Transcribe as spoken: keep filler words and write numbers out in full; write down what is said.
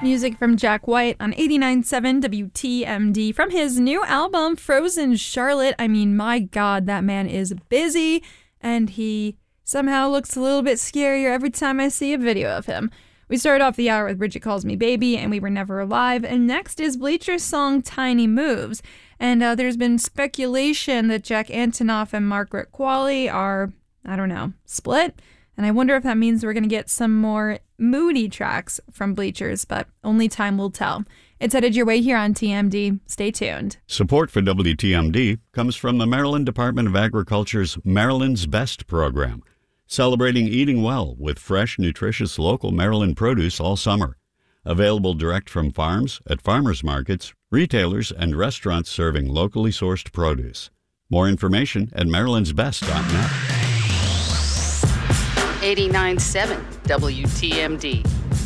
Music from Jack White on eighty-nine point seven W T M D from his new album, Frozen Charlotte. I mean, my God, that man is busy, and he somehow looks a little bit scarier every time I see a video of him. We started off the hour with Bridget Calls Me Baby and We Were Never Alive, and next is Bleacher's song Tiny Moves. And uh, there's been speculation that Jack Antonoff and Margaret Qualley are, I don't know, split. And I wonder if that means we're going to get some more moody tracks from Bleachers, but only time will tell. It's headed your way here on T M D. Stay tuned. Support for W T M D comes from the Maryland Department of Agriculture's Maryland's Best program, celebrating eating well with fresh, nutritious local Maryland produce all summer. Available direct from farms, at farmers markets, retailers, and restaurants serving locally sourced produce. More information at marylands best dot net. eighty-nine point seven W T M D.